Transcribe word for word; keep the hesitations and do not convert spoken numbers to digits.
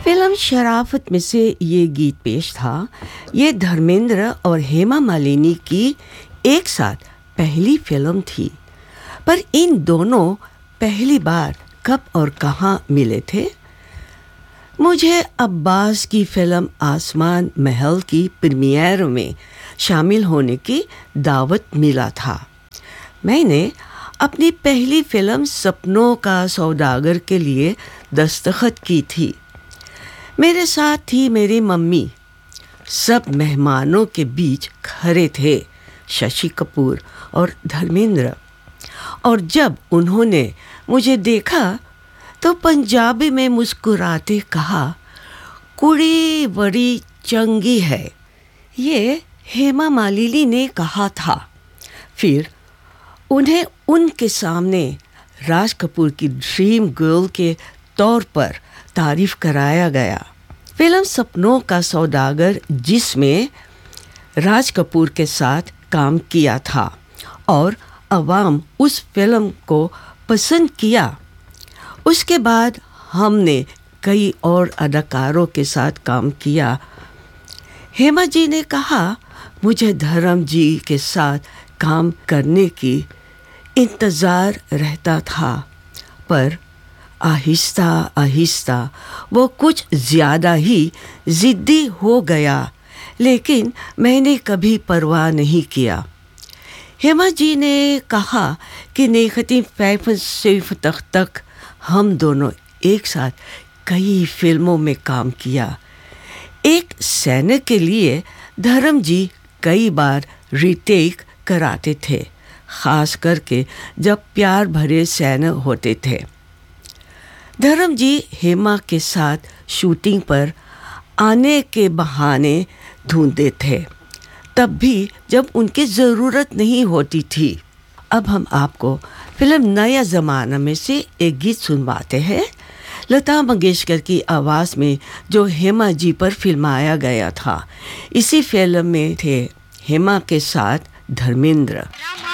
Film शराफत में से ये गीत पेश था। ये धर्मेंद्र और हेमा मालिनी की एक साथ पहली फिल्म थी, पर इन दोनों पहली बार कब और कहाँ मिले थे? मुझे अब्बास की फिल्म आसमान महल की प्रीमियर में शामिल होने की दावत मिला था। मैंने अपनी पहली फिल्म सपनों का सौदागर के लिए दस्तखत की थी। मेरे साथ थी मेरी मम्मी। सब मेहमानों के बीच खड़े थे शशि कपूर और धर्मेंद्र, और जब उन्होंने मुझे देखा तो पंजाबी में मुस्कुराते कहा, कुड़ी बड़ी चंगी है। ये हेमा मालिनी ने कहा था। फिर उन्हें उनके सामने राज कपूर की ड्रीम गर्ल के तौर पर तारीफ कराया गया। फिल्म सपनों का सौदागर, जिसमें राज कपूर के साथ काम किया था और अवाम उस फिल्म को पसंद किया। उसके बाद हमने कई और अदाकारों के साथ काम किया। हेमा जी ने कहा, मुझे धर्म जी के साथ काम करने की इंतज़ार रहता था, पर आहिस्ता आहिस्ता वो कुछ ज़्यादा ही ज़िद्दी हो गया, लेकिन मैंने कभी परवाह नहीं किया। हेमा जी ने कहा कि नेखती फैफन सिर्फ तक तक हम दोनों एक साथ कई फिल्मों में काम किया। एक सैनिक के लिए धर्म जी कई बार रीटेक कराते थे, ख़ास करके जब प्यार भरे सैनिक होते थे। धर्म जी हेमा के साथ शूटिंग पर आने के बहाने ढूंढते थे, तब भी जब उनकी ज़रूरत नहीं होती थी। अब हम आपको फिल्म नया ज़माना में से एक गीत सुनवाते हैं, लता मंगेशकर की आवाज़ में, जो हेमा जी पर फिल्माया गया था। इसी फिल्म में थे हेमा के साथ धर्मेंद्र।